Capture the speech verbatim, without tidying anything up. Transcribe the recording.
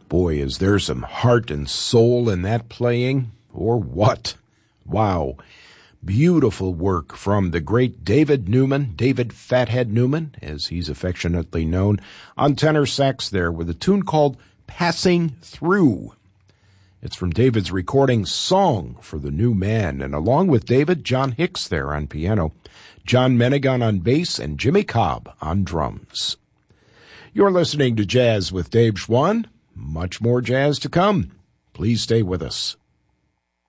Boy, is there some heart and soul in that playing, or what? Wow. Beautiful work from the great David Newman, David Fathead Newman, as he's affectionately known, on tenor sax there with a tune called Passing Through. It's from David's recording Song for the New Man, and along with David, John Hicks there on piano, John Menegan on bass, and Jimmy Cobb on drums. You're listening to Jazz with Dave Schwann. Much more jazz to come. Please stay with us.